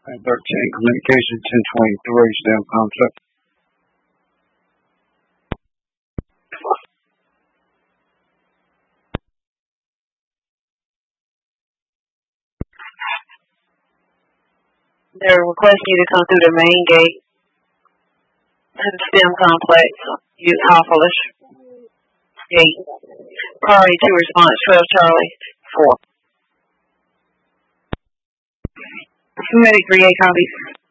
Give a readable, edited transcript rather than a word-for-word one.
13, communication 1023, STEM concept. They're requesting you to come through the main gate to the STEM complex. Use Hawthorne gate. Priority to response 12 Charlie 4. Submitted 3A copies.